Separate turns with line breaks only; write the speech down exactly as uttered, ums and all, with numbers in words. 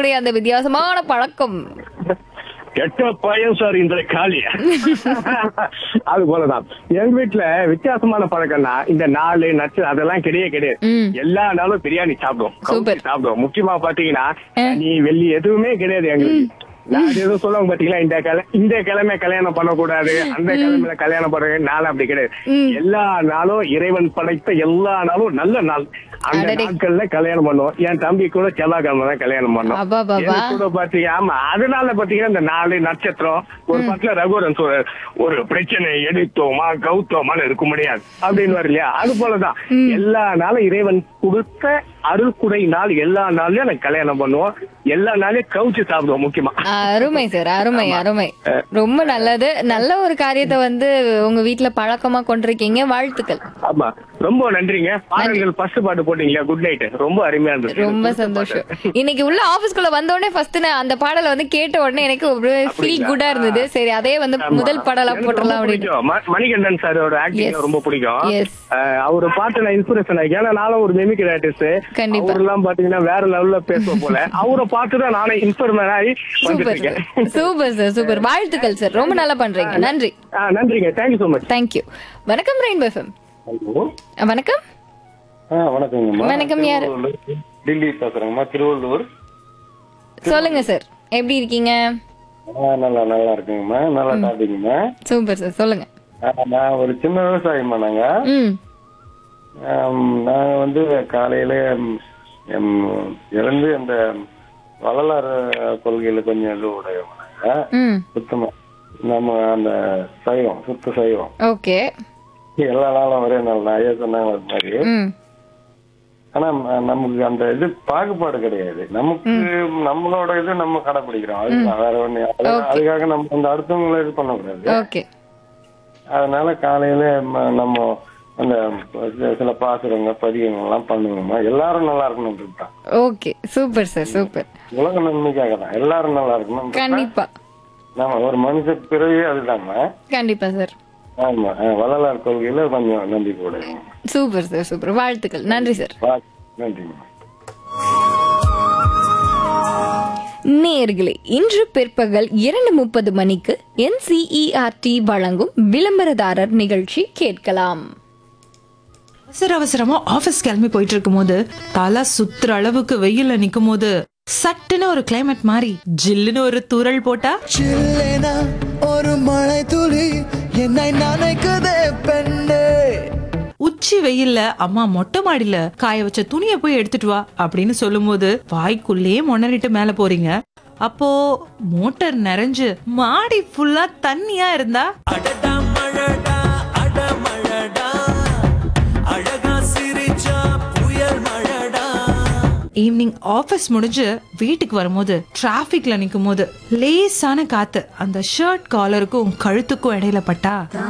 இருக்கக்கூடிய அந்த வித்தியாசமான பழக்கம்?
கெட்ட பையன் சார் இந்த காலி. அது போலதான் எங்க வீட்டுல வித்தியாசமான பழக்கம்னா இந்த நாலு நட்சு அதெல்லாம் கிடையாது கிடையாது. எல்லா நாளும் பிரியாணி சாப்பிடுவோம், சாப்பிடுவோம். முக்கியமா பாத்தீங்கன்னா நீ வெள்ளி எதுவுமே கிடையாது எங்களுக்கு. நான் எதுவும் சொல்லுவாங்க பாத்தீங்களா, இந்த கிழமை இந்த கிழமை கல்யாணம் பண்ணக்கூடாது, அந்த கிழமையில கல்யாணம் பண்ண நாள் அப்படி கிடையாது. எல்லா நாளும் இறைவன் படைத்த எல்லா நாளும் நல்ல நாள். அந்த நாட்கள்ல கல்யாணம் பண்ணுவோம். என் தம்பி கூட செவ்வாய்க்கிழமை தான் கல்யாணம் பண்ணோம் கூட பாத்தீங்க. ஆமா, அதனால பாத்தீங்கன்னா இந்த நாலு நட்சத்திரம் ஒரு பக்கத்துல ரகுவரன் சொல்ற ஒரு பிரச்சனை எடுத்தோமா கௌத்தோமான்னு இருக்க முடியாது அப்படின்னு வர இல்லையா. அது போலதான் எல்லா நாளும் இறைவன் கொடுத்த அருள்குடை நாள். எல்லா நாள்லயும் எனக்கு கல்யாணம் பண்ணுவோம், எல்லா நாளையும் கவுச்சு சாப்பிடுவோம். முக்கியமா
அருமை சார், அருமை அருமை. ரொம்ப நல்லது. நல்ல ஒரு காரியத்தை வந்து உங்க வீட்டுல பழக்கமா கொண்டிருக்கீங்க. வாழ்த்துக்கள்.
ஆமா, ரொம்ப நன்றிங்க. பாடல்கள் ஃபர்ஸ்ட் பாட்டு போட்டீங்களா, குட் நைட், ரொம்ப அருமையா இருந்தது.
ரொம்ப சந்தோஷம். இன்னைக்கு உள்ள ஆபீஸ்க்குள்ள வந்த உடனே ஃபர்ஸ்ட் அந்த பாடலை வந்து கேட்ட உடனே எனக்கு ஒரு ஃபீல் குட்டா இருந்தது. சரி, அதே வந்து முதல் பாடலா போட்டுடலாம் அப்படின்னு.
மணிகண்டன் சாரோட ஆக்டிங் ரொம்ப பிடிக்கும். அவரு பாட்டு நான் இன்ஸ்பிரேஷன் ஆகி, ஏன்னா நானும் ஒரு மிமிக்ரி ஆர்டிஸ்ட்.
கண்டிப்பா
எல்லாம் பாத்தீங்கன்னா வேற லெவல்ல பேசுவோம் போல. அவரை பார்த்துதான் நானே இன்ஸ்பயர் ஆகி வந்துருக்கேன்.
Super sir, super. வாழ்த்துக்கள் சார், ரொம்ப நல்லா பண்றீங்க. நன்றி.
நன்றிங்க, தேங்க்யூ சோ மச்.
தேங்க்யூ. வணக்கம் ரெயின்போ எஃப்எம். வணக்கம்.
வணக்கங்கம்மா.
வணக்கம், யாரு?
டில்லி பேசுறேங்கம்மா, திருவள்ளூர்.
சொல்லுங்க சார், எப்படி இருக்கீங்க?
நல்லா நல்லா இருக்குங்கம்மா, நல்லா டாபிக்ங்கம்மா.
சூப்பர் சார், சொல்லுங்க.
நான் ஒரு சின்ன விவசாயிம்மா. நாங்க நாங்க வந்து காலையில எழுந்து அந்த வள்ளலார் கொள்கையில கொஞ்சம் இது உடையவங்க. சுத்தமா நம்ம அந்த சைவம், சுத்த சைவம்.
ஓகே.
எல்லா நாளும் ஒரே நாள் ஐயா சொன்னாங்க அது மாதிரி. ஆனா நமக்கு அந்த இது பாகுபாடு கிடையாது. நமக்கு நம்மளோட இது நம்ம கடைபிடிக்கிறோம், அதுதான் வேற ஒண்ணு. அதுக்காக நம்ம அந்த அடுத்தவங்களை இது பண்ணக்கூடாது. அதனால காலையில நம்ம அந்த சில பாசுரங்க பதிகங்கள் எல்லாம் பண்ணுவோமா, எல்லாரும் நல்லா இருக்கணும் தான்.
Okay, super sir, super.
உலக நன்மைக்காக தான், எல்லாரும் நல்லா இருக்கணும்.
கண்டிப்பா
நம்ம ஒரு மனுஷ பிறவியே அதுதாங்க.
கண்டிப்பா சார்.
ஆமா, வள்ளலார் கொள்கையில கொஞ்சம் நம்பி கூட.
Super sir, super. வாழ்த்துக்கள். நன்றி சார்.
நன்றிங்க.
நேயர்களே, இன்று பிற்பகல் இரண்டு முப்பது மணிக்கு என்சிஇஆர்டி வழங்கும் விளம்பரதாரர் நிகழ்ச்சி கேட்கலாம்.
அவசர அவசரமா ஆபீஸ் கிளம்பி போயிட்டு இருக்கும் போது தலை சுத்துற அளவுக்கு வெயில்ல நிக்கும் போது சட்டுன்னு ஒரு கிளைமேட் மாறி ஜில்லுன்னு ஒரு தூறல் போட்டா, ஒரு மழை துளி என்னை நினைக்குதே பெண்ணே. உச்சி வெயில்ல அம்மா மொட்டை மாடியில காய வச்ச துணியை போய் எடுத்துட்டு வா அப்படின்னு சொல்லும் போது வாய்க்குள்ளேயே மொணறிட்டு மேல போறீங்க. அப்போ மோட்டார் நிறைஞ்சு மாடி ஃபுல்லா தண்ணியா இருந்தா, ஈவினிங் ஆபீஸ் முடிஞ்சு வீட்டுக்கு வரும்போது டிராபிக்ல நிக்கும் போது லேசான காத்து அந்த ஷர்ட் காலருக்கும் கழுத்துக்கும் இடையில பட்டா